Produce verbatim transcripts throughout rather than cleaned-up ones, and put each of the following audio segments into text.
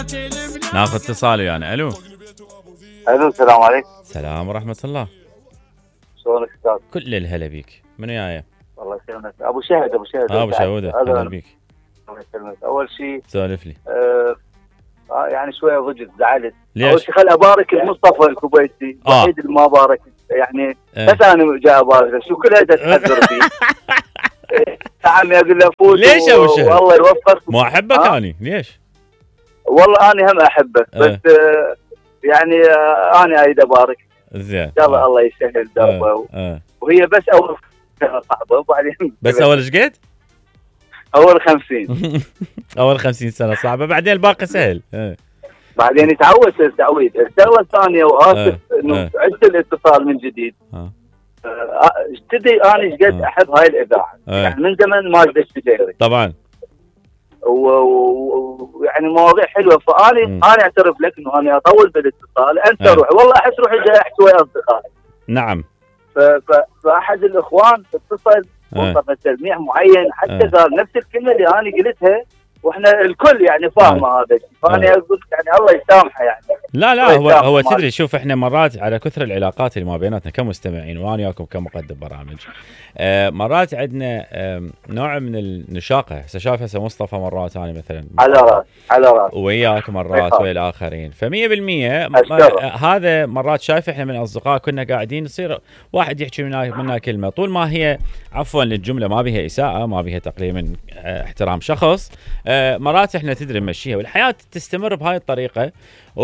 ناخذ اتصال يعني. الو الو السلام عليكم. السلام ورحمة الله. شلونك استاذ؟ كل الهلا بيك. منو جاي؟ والله يسلمك. ابو شهد ابو شهد اه ابو شهوده اهلا بيك. الله يسلمك. اول شيء سولف لي. آه آه يعني شويه ضجت زعلت. ليش؟ اول شيء خل ابارك المصطفى الكويتي الوحيد اللي ما بارك يعني آه. بس انا جاي ابارك شو كل هذا تحذر فيه. عمي اقول له فوت. ليش يا ابو شهد؟ والله يوفقك. مو احبك آه؟ اني ليش؟ والله انا هم احبك آه. بس آه يعني آه انا اريد ابارك. زين. ان شاء الله الله يسهل دربه. آه. آه. وهي بس اول سنه صعبه وبعدين بس اول ايش قد؟ اول خمسين. اول خمسين سنة صعبة بعدين الباقي سهل. آه. بعدين يتعود التعويد. الشغله الثانيه واسف آه. انه آه. عدت الاتصال من جديد. آه. آه، اشتدي انا ايش قد آه. احب هاي الاذاعه. آه. يعني من زمن ما ادش بجيري طبعا. ويعني مواضيع حلوه فاني مم. انا اعترف لك انه انا اطول بالاتصال انت آه. روحي والله احس روحي جاي احكي ويا اصدقائي. نعم. ف- ف- فاحد الاخوان اتصل آه. وصف تلميح معين حتى آه. قال نفس الكلمه اللي انا قلتها واحنا الكل يعني فاهمه آه. هذا الشيء. فانا آه. اقول يعني الله يسامحه يعني. لا لا الله هو يسامحه هو مالك. تدري شوف احنا مرات على كثر العلاقات اللي ما بيناتنا كمستمعين وانا وياكم كمقدم برامج آه مرات عندنا آه نوع من النشاقه. هسه شايف هسه مصطفى مرات انا مثلا على راس على راس وياك مرات أيوة. ويا الاخرين فمية بالمية أشكرك. هذا مرات شايف احنا من اصدقاء كنا قاعدين يصير واحد يحكي منا, منا كلمه طول ما هي عفوا للجمله ما بها اساءه ما بها تقليل من اه احترام شخص. اه مرات احنا تدري نمشيها والحياه تستمر بهاي الطريقه.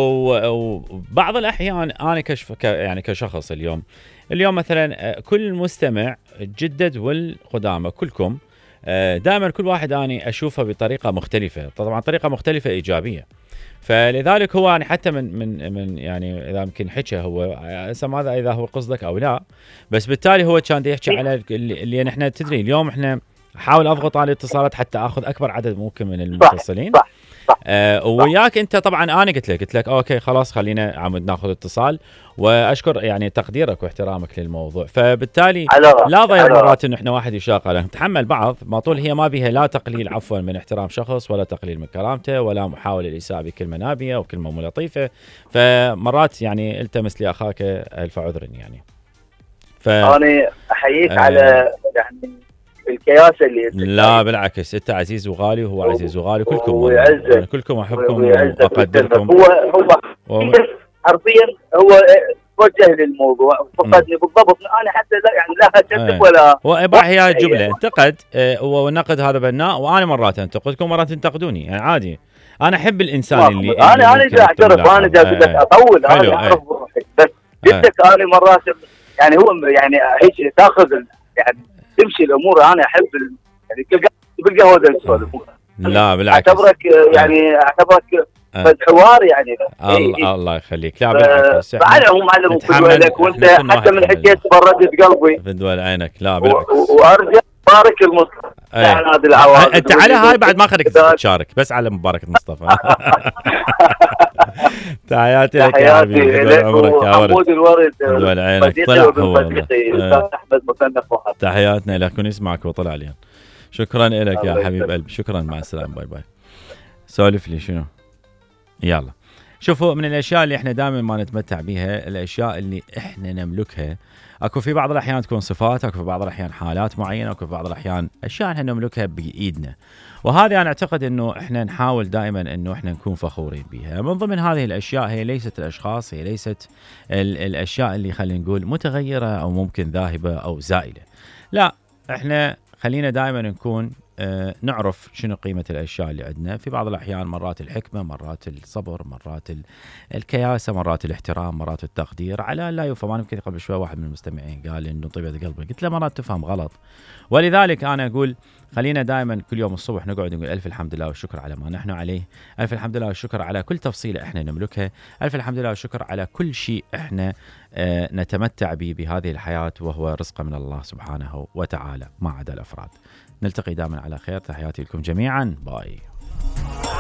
وبعض الاحيان انا كشف ك يعني كشخص اليوم اليوم مثلا كل مستمع الجدد والقدامى كلكم دائما كل واحد اني اشوفه بطريقه مختلفه طبعا طريقه مختلفه ايجابيه. فلذلك هو يعني حتى من من من يعني اذا يمكن حكى هو هسه ماذا اذا هو قصدك او لا بس بالتالي هو كان يحكي على اللي, اللي نحن تدري اليوم احنا احاول اضغط على الاتصالات حتى اخذ اكبر عدد ممكن من المتصلين. صح صح آه وياك انت طبعا انا قلت لك قلت لك اوكي خلاص خلينا عمود ناخذ اتصال واشكر يعني تقديرك واحترامك للموضوع. فبالتالي لا ضير مرات انه احنا واحد يشاق له نتحمل بعض ما طول هي ما بها لا تقليل عفوا من احترام شخص ولا تقليل من كرامته ولا محاوله الاساءه بكلمه نابيه وكلمه مو لطيفه. فمرات يعني التمس لاخاك الف عذر يعني. ف انا احييك آه على يعني الكياسه اللي لا بالعكس انت عزيز وغالي وهو عزيز وغالي كلكم ويعزك كلكم احبكم واقدركم. هو هو و... حرفيا هو توجه للموضوع فقدني بالضبط. انا حتى لا يعني لا اكذب ولا واباح هي الجمله انتقد اه والنقد هذا بناء وانا مرات انتقدكم مرات تنتقدوني يعني عادي. انا احب الانسان اللي انا انا جاي اعترف انا جاي اقول لك اطول انا اعرف روحي بس قلت لك انا مرات يعني هو يعني هيك تاخذ يعني تمشي الامور. انا احب يعني بالقهوه نسولف. لا بالعكس اعتبرك يعني اعتبرك بس حوار يعني. الله الله يخليك. لا بالعكس فعلا هم علموا كل لك وانت حتى من حكيت بردت قلبي بدول عينك. لا بالعكس وارجع بارك المصطفى يعني هذه العوامل. انت على هاي بعد ما خليك تشارك بس على مباركة مصطفى. تحياتي لك يا حبيبي طول عمرك يا ورد. محمود الورد بدول عينك طلع هو احمد مصنف تحياتنا له كن يسمعك وطلع اليوم. شكرا لك يا حبيب قلبي شكرا مع السلامه باي باي. سولف لي شنو يلا. شوفوا من الاشياء اللي احنا دائما ما نتمتع بها الاشياء اللي احنا نملكها. اكو في بعض الاحيان تكون صفات اكو في بعض الاحيان حالات معينه اكو في بعض الاحيان اشياء احنا نملكها بايدنا. وهذه انا اعتقد انه احنا نحاول دائما انه احنا نكون فخورين بها. من ضمن هذه الاشياء هي ليست الاشخاص هي ليست ال الاشياء اللي خلينا نقول متغيره او ممكن ذاهبه او زائله. لا احنا خلينا دائما نكون آه نعرف شنو قيمة الأشياء اللي عندنا. في بعض الأحيان مرات الحكمة مرات الصبر مرات الكياسة مرات الاحترام مرات التقدير على لا يفهم. أنا يمكن قبل شوي واحد من المستمعين قال لي إنه طيبة قلبي قلت له مرات تفهم غلط. ولذلك أنا أقول خلينا دائما كل يوم الصبح نقعد نقول ألف الحمد لله والشكر على ما نحن عليه. ألف الحمد لله والشكر على كل تفصيلة إحنا نملكها. ألف الحمد لله والشكر على كل شيء إحنا آه نتمتع به بهذه الحياة وهو رزق من الله سبحانه وتعالى ما عدا الأفراد. نلتقي دائما على خير. تحياتي لكم جميعا باي.